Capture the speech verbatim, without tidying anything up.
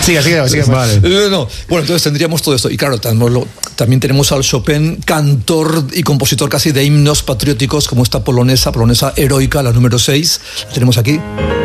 Siga, siga, siga. Vale. No, no. Bueno, entonces tendríamos todo esto. Y claro, tenemos, también tenemos al Chopin, cantor y compositor casi de himnos patrióticos, como esta polonesa, polonesa heroica, la número seis. La tenemos aquí.